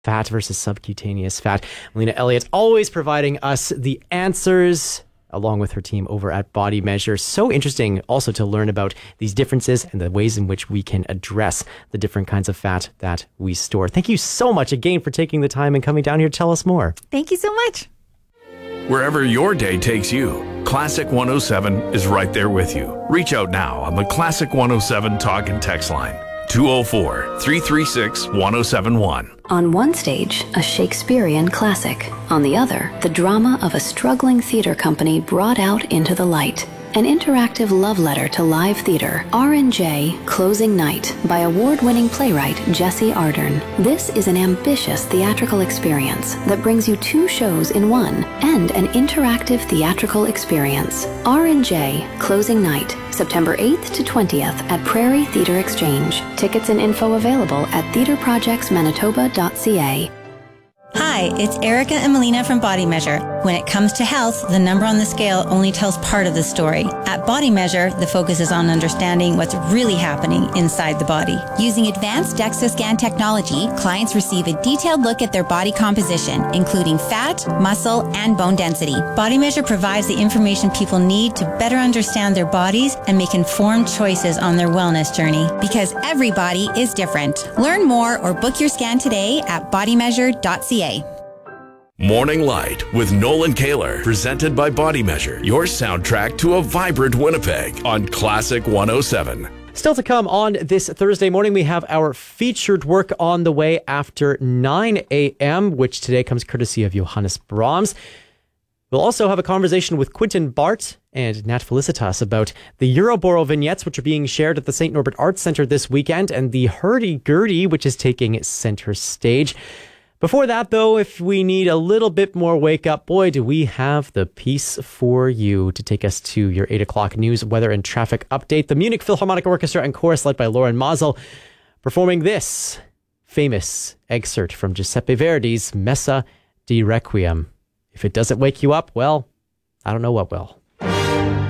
Fat versus subcutaneous fat. Melina Elliott always providing us the answers along with her team over at Body Measure. So interesting also to learn about these differences and the ways in which we can address the different kinds of fat that we store. Thank you so much again for taking the time and coming down here to tell us more. Thank you so much. Wherever your day takes you, Classic 107 is right there with you. Reach out now on the Classic 107 talk and text line. 204-336-1071. On one stage, a Shakespearean classic. On the other, the drama of a struggling theater company brought out into the light. An interactive love letter to live theater, R&J Closing Night, by award-winning playwright Jesse Ardern. This is an ambitious theatrical experience that brings you 2 shows in one and an interactive theatrical experience. R&J Closing Night, September 8th to 20th at Prairie Theatre Exchange. Tickets and info available at theatreprojectsmanitoba.ca. Hi, it's Erica and Melina from Body Measure. When it comes to health, the number on the scale only tells part of the story. At Body Measure, the focus is on understanding what's really happening inside the body. Using advanced DEXA scan technology, clients receive a detailed look at their body composition, including fat, muscle, and bone density. Body Measure provides the information people need to better understand their bodies and make informed choices on their wellness journey. Because every body is different. Learn more or book your scan today at bodymeasure.ca. Morning Light with Nolan Kaler, presented by Body Measure, your soundtrack to a vibrant Winnipeg on Classic 107. Still to come on this Thursday morning, we have our featured work on the way after 9 a.m., which today comes courtesy of Johannes Brahms. We'll also have a conversation with Quentin Bart and Nat Felicitas about the Euroboro vignettes, which are being shared at the St. Norbert Arts Centre this weekend, and the hurdy-gurdy, which is taking center stage. Before that, though, if we need a little bit more wake up, boy, do we have the piece for you to take us to your 8 o'clock news, weather, and traffic update. The Munich Philharmonic Orchestra and Chorus, led by Lauren Mazel, performing this famous excerpt from Giuseppe Verdi's Messa di Requiem. If it doesn't wake you up, well, I don't know what will.